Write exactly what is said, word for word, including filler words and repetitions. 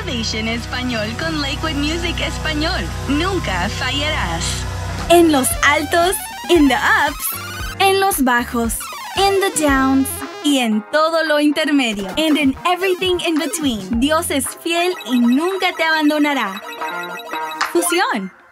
Elevation Español con Lakewood Music Español. Nunca fallarás. En los altos, in the ups, en los bajos, in the downs y en todo lo intermedio. And in everything in between. Dios es fiel y nunca te abandonará. Fusión.